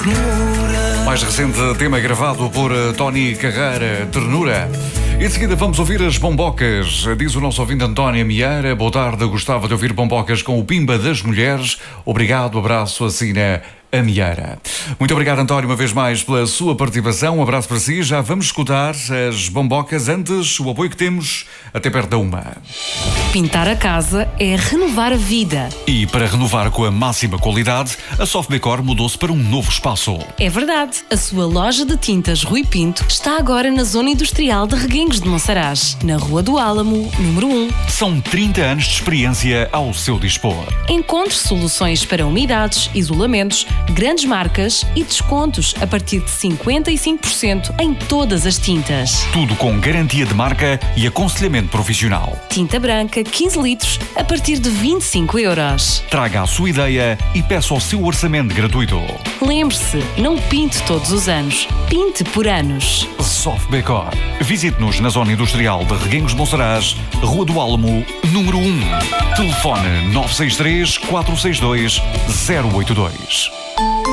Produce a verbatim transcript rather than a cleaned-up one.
Mais recente tema gravado por Tony Carreira, Ternura. E de seguida vamos ouvir as bombocas. Diz o nosso ouvinte António Mieira. Boa tarde, gostava de ouvir bombocas com o Pimba das Mulheres. Obrigado, abraço, assina a Mieira. Muito obrigado, António, uma vez mais pela sua participação. Um abraço para si. Já vamos escutar as bombocas. Antes, o apoio que temos até perto da uma. Pintar a casa é renovar a vida. E para renovar com a máxima qualidade, a Softdecor mudou-se para um novo espaço. É verdade. A sua loja de tintas Rui Pinto está agora na zona industrial de Reguengos de Monsaraz, na Rua do Álamo, número um. São trinta anos de experiência ao seu dispor. Encontre soluções para umidades, isolamentos, grandes marcas e descontos a partir de cinquenta e cinco por cento em todas as tintas. Tudo com garantia de marca e aconselhamento profissional. Tinta branca, quinze litros, a partir de vinte e cinco euros. Traga a sua ideia e peça o seu orçamento gratuito. Lembre-se, não pinte todos os anos, pinte por anos. Softdecor. Visite-nos na zona industrial de Reguengos de Monsaraz, Rua do Álamo, número um. Telefone nove seis três, quatro seis dois, zero oito dois.